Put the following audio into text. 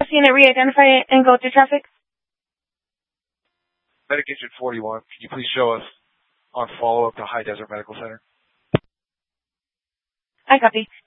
CNA re-identify and go through traffic. Medication 41, can you please show us on follow-up to High Desert Medical Center? I copy.